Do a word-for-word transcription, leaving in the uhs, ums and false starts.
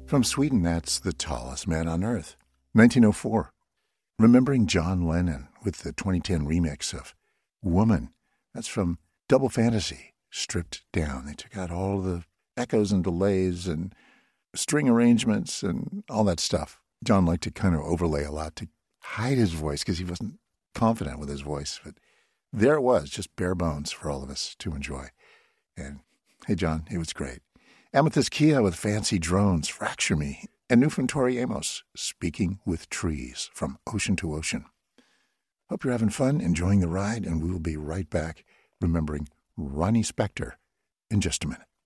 From Sweden, that's The Tallest Man on Earth, nineteen oh four. Remembering John Lennon with the twenty ten remix of Woman. That's from Double Fantasy, stripped down. They took out all the echoes and delays and string arrangements and all that stuff. John liked to kind of overlay a lot to hide his voice because he wasn't confident with his voice. But there it was, just bare bones for all of us to enjoy. And hey, John, it was great. Amethyst Kia with Fancy Drones, Fracture Me, and Newfound Tori Amos, Speaking with Trees, from Ocean to Ocean. Hope you're having fun, enjoying the ride, and we will be right back remembering Ronnie Spector in just a minute.